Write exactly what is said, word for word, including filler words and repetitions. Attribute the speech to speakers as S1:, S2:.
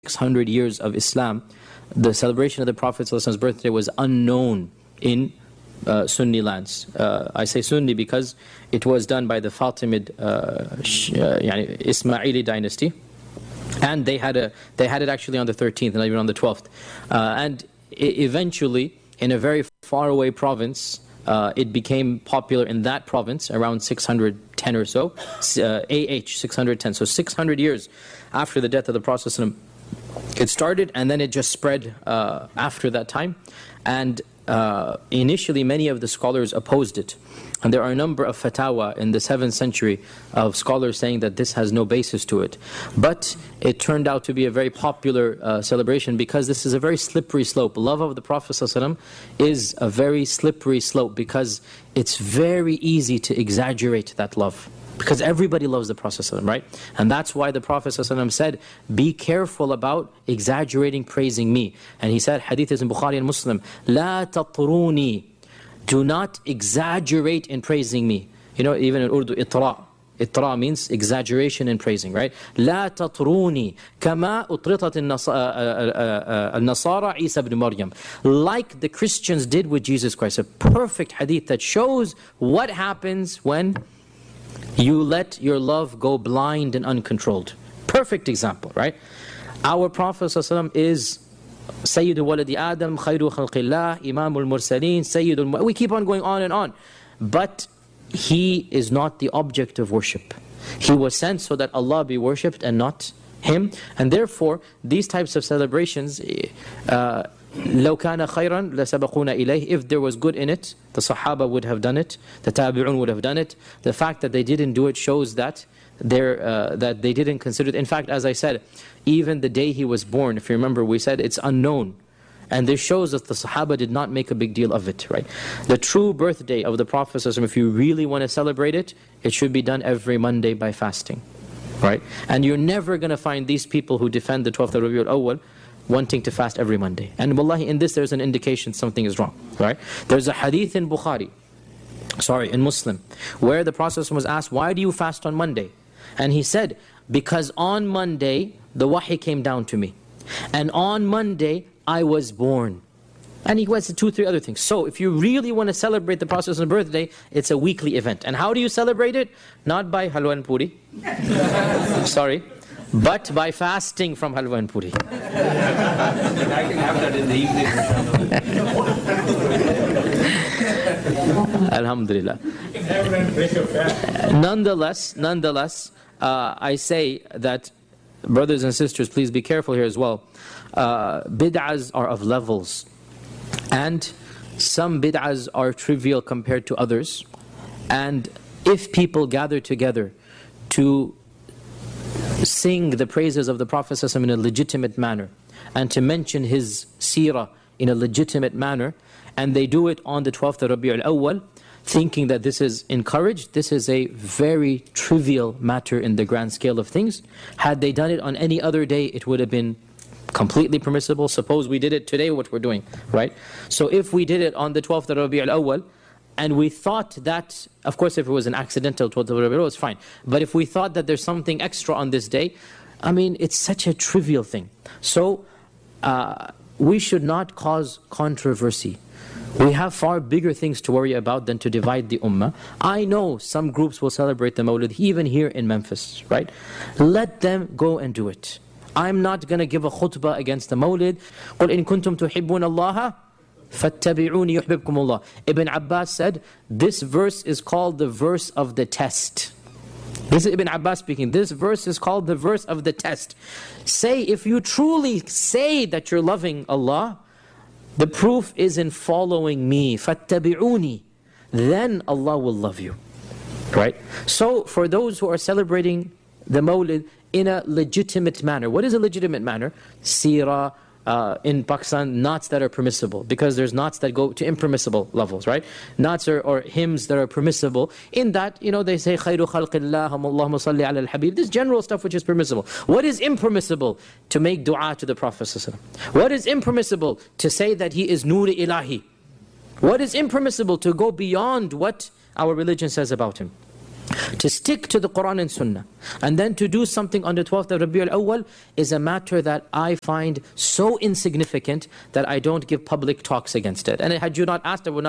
S1: six hundred years of Islam, the celebration of the Prophet's birthday was unknown in uh, Sunni lands. Uh, I say Sunni because it was done by the Fatimid uh, yani Ismaili dynasty, and they had a they had it actually on the thirteenth, not even on the twelfth. Uh, and eventually, in a very faraway province, uh, it became popular in that province around six hundred ten or so, uh, A H six hundred ten. So six hundred years after the death of the Prophet, it started, and then it just spread uh, after that time. And uh, initially many of the scholars opposed it. And there are a number of fatwa in the seventh century of scholars saying that this has no basis to it. But it turned out to be a very popular uh, celebration because this is a very slippery slope. Love of the Prophet ﷺ is a very slippery slope because it's very easy to exaggerate that love. Because everybody loves the Prophet ﷺ, right? And that's why the Prophet ﷺ said, be careful about exaggerating praising me. And he said, hadith is in Bukhari and Muslim, La tatruni, do not exaggerate in praising me. You know, even in Urdu, itra. Itra means exaggeration in praising, right? La tatruni, kama utritat al-Nasara Isa ibn Maryam. Like the Christians did with Jesus Christ. A perfect hadith that shows what happens when you let your love go blind and uncontrolled. Perfect example, right? Our Prophet ﷺ is Sayyidul Waladi Adam, Khayru Khalqillah, Imamul Mursaleen, Sayyidul... We keep on going on and on. But he is not the object of worship. He was sent so that Allah be worshipped and not him. And therefore, these types of celebrations... Uh, لو كان خيرا لسبقونا إليه. If there was good in it, the Sahaba would have done it, the Tabi'un would have done it. The fact that they didn't do it shows that they're, uh, that they didn't consider it. In fact, as I said, even the day he was born, if you remember, we said it's unknown. And this shows that the Sahaba did not make a big deal of it, right? The true birthday of the Prophet, if you really want to celebrate it, it should be done every Monday by fasting, right? And you're never going to find these people who defend the twelfth of Rabiul Awwal wanting to fast every Monday. And wallahi, in this there's an indication something is wrong, right? There's a hadith in Bukhari, sorry, in Muslim, where the Prophet was asked, why do you fast on Monday? And he said, because on Monday, the wahi came down to me. And on Monday, I was born. And he went to two, three other things. So if you really want to celebrate the Prophet's birthday, it's a weekly event. And how do you celebrate it? Not by halwa and puri. Sorry. But by fasting from halwa and puri.
S2: I can have that in the evening.
S1: Alhamdulillah. Nonetheless, nonetheless, uh, I say that, brothers and sisters, please be careful here as well. Uh, bid'ahs are of levels. And some bid'ahs are trivial compared to others. And if people gather together to sing the praises of the Prophet ﷺ in a legitimate manner, and to mention his seerah in a legitimate manner, and they do it on the twelfth of Rabi'ul Awwal, thinking that this is encouraged, this is a very trivial matter in the grand scale of things. Had they done it on any other day, it would have been completely permissible. Suppose we did it today, what we're doing, right? So if we did it on the twelfth of Rabi'ul Awwal, and we thought that, of course if it was an accidental twelfth of Rabi'ul Awwal, it's fine. But if we thought that there's something extra on this day, I mean, it's such a trivial thing. So, uh, we should not cause controversy. We have far bigger things to worry about than to divide the ummah. I know some groups will celebrate the Mawlid, even here in Memphis, right? Let them go and do it. I'm not going to give a khutbah against the Mawlid. قُلْ إِن كُنْتُمْ تُحِبُّونَ اللَّهَ فَاتَّبِعُونِ يُحْبِبْكُمُ اللَّهِ. Ibn Abbas said, this verse is called the verse of the test. This is Ibn Abbas speaking. This verse is called the verse of the test. Say, if you truly say that you're loving Allah, the proof is in following me. فَاتَّبِعُونِ. Then Allah will love you. Right? So, for those who are celebrating the Mawlid in a legitimate manner. What is a legitimate manner? Seerah, uh, in Pakistan, knots that are permissible. Because there's knots that go to impermissible levels, right? Knots are, or hymns that are permissible. In that, you know, they say, خَيْرُ خَلْقِ اللَّهِ اللَّهُمَّ صَلِّ عَلَى الْحَبِيبِ. This general stuff which is permissible. What is impermissible? To make dua to the Prophet ﷺ. What is impermissible? To say that he is Noor Ilahi. What is impermissible? To go beyond what our religion says about him. To stick to the Quran and Sunnah, and then to do something on the twelfth of Rabi'ul Awwal is a matter that I find so insignificant that I don't give public talks against it. And had you not asked, I would not